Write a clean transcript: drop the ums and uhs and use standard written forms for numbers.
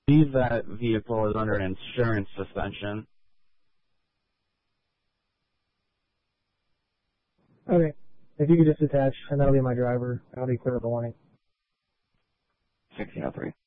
believe that vehicle is under an insurance suspension. Okay. If you could just attach, and that'll be my driver. I'll be clear of the warning. 1603.